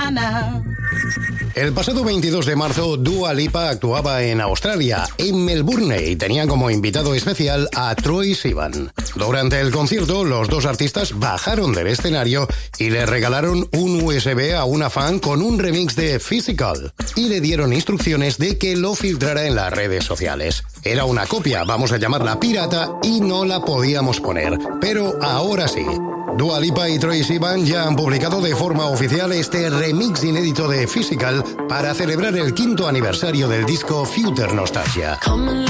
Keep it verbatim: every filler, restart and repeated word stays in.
mañana. El pasado veintidós de marzo, Dua Lipa actuaba en Australia, en Melbourne, y tenía como invitado especial a Troye Sivan. Durante el concierto, los dos artistas bajaron del escenario y le regalaron un U S B a una fan con un remix de Physical, y le dieron instrucciones de que lo filtrara en las redes sociales. Era una copia, vamos a llamarla pirata, y no la podíamos poner, pero ahora sí. Dua Lipa y Troye Sivan ya han publicado de forma oficial este remix inédito de Physical para celebrar el quinto aniversario del disco Future Nostalgia.